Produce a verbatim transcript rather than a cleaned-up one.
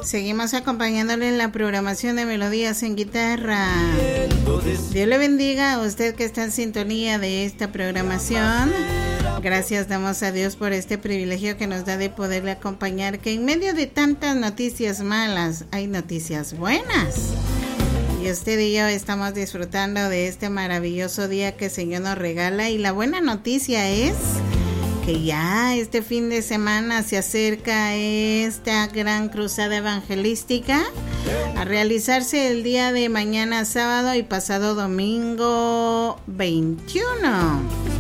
Seguimos acompañándole en la programación de Melodías en Guitarra. Dios le bendiga a usted que está en sintonía de esta programación. Gracias damos a Dios por este privilegio que nos da de poderle acompañar, que en medio de tantas noticias malas hay noticias buenas. Y usted y yo estamos disfrutando de este maravilloso día que el Señor nos regala. Y la buena noticia es que ya este fin de semana se acerca esta gran cruzada evangelística a realizarse el día de mañana sábado y pasado domingo veintiuno.